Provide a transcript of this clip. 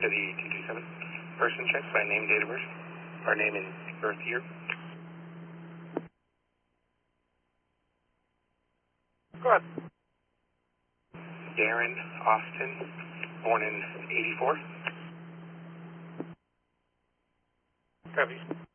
the 227. Person check by name, date of birth, or name and birth year. Go ahead. Darren Austin, born in 84. Copy.